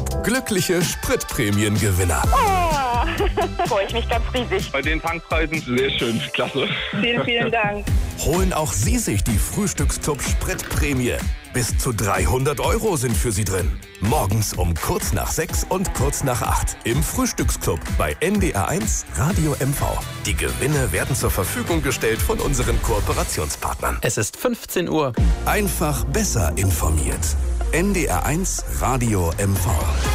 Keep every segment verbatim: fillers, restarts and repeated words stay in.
Glückliche Spritprämiengewinner. Oh, freue ich mich ganz riesig. Bei den Tankpreisen sehr schön, klasse. Vielen, vielen Dank. Holen auch Sie sich die Frühstücksclub Spritprämie. Bis zu dreihundert Euro sind für Sie drin. Morgens um kurz nach sechs und kurz nach acht im Frühstücksclub bei N D R eins Radio M V. Die Gewinne werden zur Verfügung gestellt von unseren Kooperationspartnern. Es ist fünfzehn Uhr. Einfach besser informiert. N D R eins Radio M V.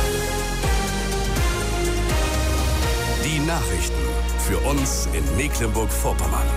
Die Nachrichten für uns in Mecklenburg-Vorpommern.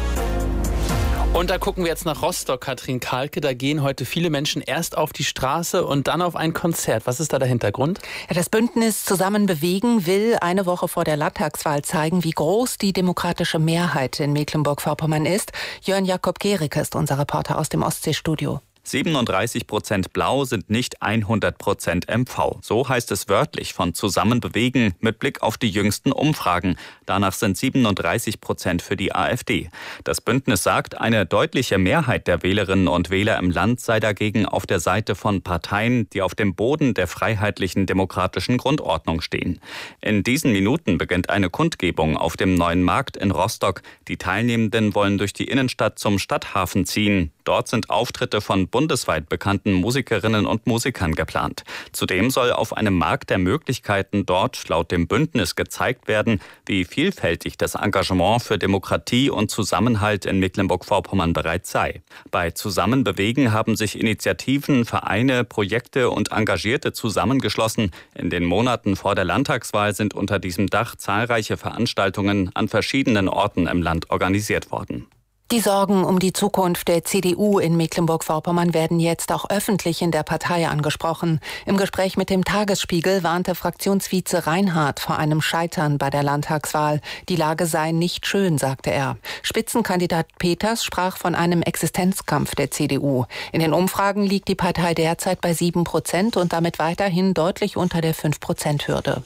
Und da gucken wir jetzt nach Rostock, Katrin Kahlke. Da gehen heute viele Menschen erst auf die Straße und dann auf ein Konzert. Was ist da der Hintergrund? Ja, das Bündnis Zusammen bewegen will eine Woche vor der Landtagswahl zeigen, wie groß die demokratische Mehrheit in Mecklenburg-Vorpommern ist. Jörn Jakob Gericke ist unser Reporter aus dem Ostseestudio. siebenunddreißig Prozent Blau sind nicht hundert Prozent M V. So heißt es wörtlich von Zusammen bewegen mit Blick auf die jüngsten Umfragen. Danach sind siebenunddreißig Prozent für die AfD. Das Bündnis sagt, eine deutliche Mehrheit der Wählerinnen und Wähler im Land sei dagegen auf der Seite von Parteien, die auf dem Boden der freiheitlichen demokratischen Grundordnung stehen. In diesen Minuten beginnt eine Kundgebung auf dem Neuen Markt in Rostock. Die Teilnehmenden wollen durch die Innenstadt zum Stadthafen ziehen. Dort sind Auftritte von bundesweit bekannten Musikerinnen und Musikern geplant. Zudem soll auf einem Markt der Möglichkeiten dort laut dem Bündnis gezeigt werden, wie vielfältig das Engagement für Demokratie und Zusammenhalt in Mecklenburg-Vorpommern bereits sei. Bei Zusammen bewegen haben sich Initiativen, Vereine, Projekte und Engagierte zusammengeschlossen. In den Monaten vor der Landtagswahl sind unter diesem Dach zahlreiche Veranstaltungen an verschiedenen Orten im Land organisiert worden. Die Sorgen um die Zukunft der C D U in Mecklenburg-Vorpommern werden jetzt auch öffentlich in der Partei angesprochen. Im Gespräch mit dem Tagesspiegel warnte Fraktionsvize Reinhardt vor einem Scheitern bei der Landtagswahl. Die Lage sei nicht schön, sagte er. Spitzenkandidat Peters sprach von einem Existenzkampf der C D U. In den Umfragen liegt die Partei derzeit bei sieben Prozent und damit weiterhin deutlich unter der fünf Prozent Hürde.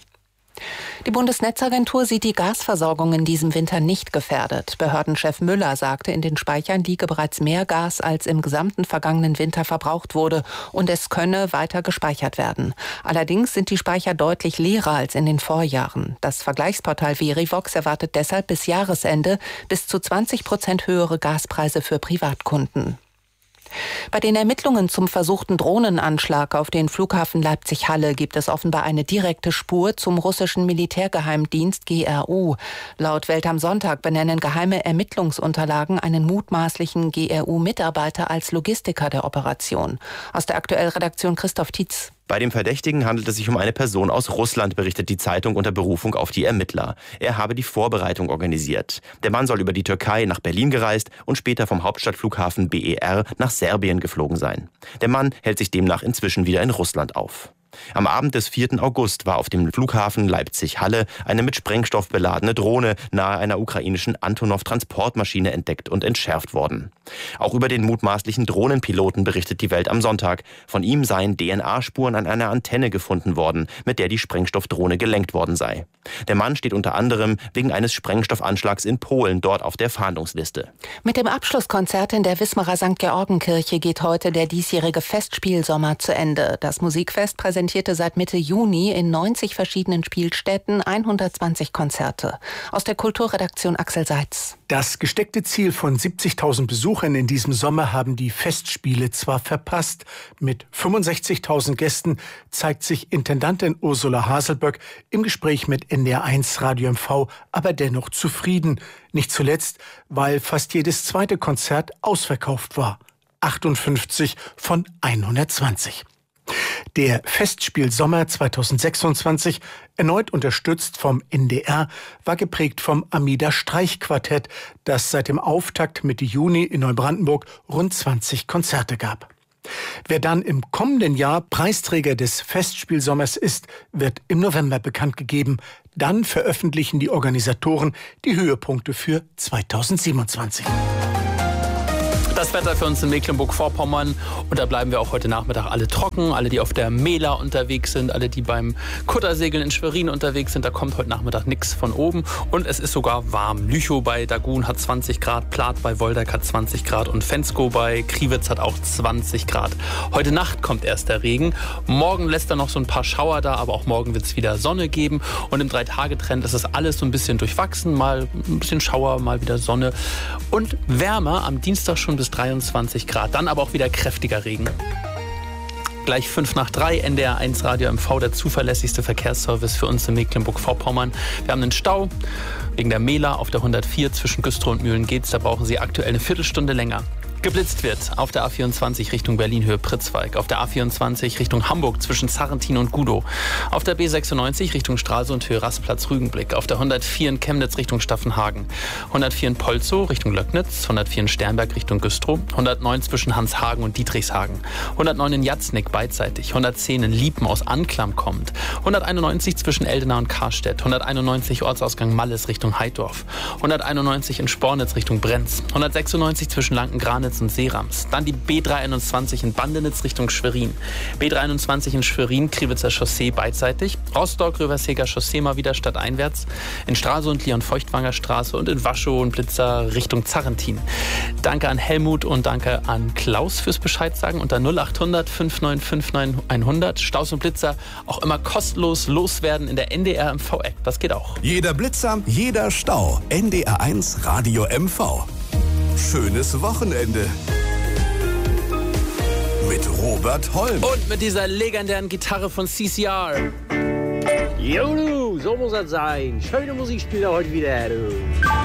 Die Bundesnetzagentur sieht die Gasversorgung in diesem Winter nicht gefährdet. Behördenchef Müller sagte, in den Speichern liege bereits mehr Gas, als im gesamten vergangenen Winter verbraucht wurde, und es könne weiter gespeichert werden. Allerdings sind die Speicher deutlich leerer als in den Vorjahren. Das Vergleichsportal Verivox erwartet deshalb bis Jahresende bis zu zwanzig Prozent höhere Gaspreise für Privatkunden. Bei den Ermittlungen zum versuchten Drohnenanschlag auf den Flughafen Leipzig-Halle gibt es offenbar eine direkte Spur zum russischen Militärgeheimdienst G R U. Laut Welt am Sonntag benennen geheime Ermittlungsunterlagen einen mutmaßlichen G R U-Mitarbeiter als Logistiker der Operation. Aus der Aktuell-Redaktion Christoph Tietz. Bei dem Verdächtigen handelt es sich um eine Person aus Russland, berichtet die Zeitung unter Berufung auf die Ermittler. Er habe die Vorbereitung organisiert. Der Mann soll über die Türkei nach Berlin gereist und später vom Hauptstadtflughafen B E R nach Serbien geflogen sein. Der Mann hält sich demnach inzwischen wieder in Russland auf. Am Abend des vierten August war auf dem Flughafen Leipzig-Halle eine mit Sprengstoff beladene Drohne nahe einer ukrainischen Antonov-Transportmaschine entdeckt und entschärft worden. Auch über den mutmaßlichen Drohnenpiloten berichtet die Welt am Sonntag. Von ihm seien D N A-Spuren an einer Antenne gefunden worden, mit der die Sprengstoffdrohne gelenkt worden sei. Der Mann steht unter anderem wegen eines Sprengstoffanschlags in Polen dort auf der Fahndungsliste. Mit dem Abschlusskonzert in der Wismarer Sankt Georgenkirche geht heute der diesjährige Festspielsommer zu Ende. Das Musikfest präsentiert präsentierte seit Mitte Juni in neunzig verschiedenen Spielstätten hundertzwanzig Konzerte. Aus der Kulturredaktion Axel Seitz. Das gesteckte Ziel von siebzigtausend Besuchern in diesem Sommer haben die Festspiele zwar verpasst. Mit fünfundsechzigtausend Gästen zeigt sich Intendantin Ursula Haselböck im Gespräch mit N D R eins Radio M V aber dennoch zufrieden. Nicht zuletzt, weil fast jedes zweite Konzert ausverkauft war. achtundfünfzig von hundertzwanzig. Der Festspielsommer zweitausendsechsundzwanzig, erneut unterstützt vom N D R, war geprägt vom Amida Streichquartett, das seit dem Auftakt Mitte Juni in Neubrandenburg rund zwanzig Konzerte gab. Wer dann im kommenden Jahr Preisträger des Festspielsommers ist, wird im November bekannt gegeben. Dann veröffentlichen die Organisatoren die Höhepunkte für zweitausendsiebenundzwanzig. Das Wetter für uns in Mecklenburg-Vorpommern. Und da bleiben wir auch heute Nachmittag alle trocken. Alle, die auf der Mela unterwegs sind, alle, die beim Kuttersegeln in Schwerin unterwegs sind. Da kommt heute Nachmittag nichts von oben. Und es ist sogar warm. Lüchow bei Dagun hat zwanzig Grad, Plath bei Woldeck hat zwanzig Grad und Fensko bei Kriwitz hat auch zwanzig Grad. Heute Nacht kommt erst der Regen. Morgen lässt er noch so ein paar Schauer da, aber auch morgen wird es wieder Sonne geben. Und im Drei-Tage-Trend ist das alles so ein bisschen durchwachsen. Mal ein bisschen Schauer, mal wieder Sonne. Und wärmer am Dienstag schon bis dreiundzwanzig Grad. Dann aber auch wieder kräftiger Regen. Gleich fünf nach drei, N D R eins Radio M V, der zuverlässigste Verkehrsservice für uns in Mecklenburg-Vorpommern. Wir haben einen Stau wegen der Mela auf der hundertvier zwischen Güstrow und Mühlen-Geetz. Da brauchen Sie aktuell eine Viertelstunde länger. Geblitzt wird auf der A vierundzwanzig Richtung Berlin-Höhe Pritzwalk, auf der A vierundzwanzig Richtung Hamburg zwischen Sarrentin und Gudow, auf der B sechsundneunzig Richtung Stralsund Höhe Rastplatz-Rügenblick, auf der hundertvier in Chemnitz Richtung Staffenhagen, hundertvier in Polzow Richtung Löcknitz, hundertvier in Sternberg Richtung Güstrow, hundertneun zwischen Hanshagen und Dietrichshagen, hundertneun in Jatznick beidseitig, hundertzehn in Liepen aus Anklam kommend, hunderteinundneunzig zwischen Eldenau und Karstedt, hunderteinundneunzig Ortsausgang Malles Richtung Heidorf, hunderteinundneunzig in Spornitz Richtung Brenz, hundertsechsundneunzig zwischen Lanken-Granitz und Seerams. Dann die B dreiundeinundzwanzig in Bandenitz Richtung Schwerin. B dreiundeinundzwanzig in Schwerin, Kriwitzer Chaussee beidseitig. Rostock-Röverseger Chaussee mal wieder stadteinwärts. In Stralsund, Leon-Feuchtwanger Straße und in Waschow und Blitzer Richtung Zarrentin. Danke an Helmut und danke an Klaus fürs Bescheid sagen. Unter null achthundert fünfundneunzig neunundfünfzig hundert. Staus und Blitzer auch immer kostenlos loswerden in der N D R M V-App. Das geht auch. Jeder Blitzer, jeder Stau. N D R eins Radio M V. Schönes Wochenende mit Robert Holm. Und mit dieser legendären Gitarre von C C R. Jo, du, so muss das sein. Schöne Musik spielt er heute wieder, du.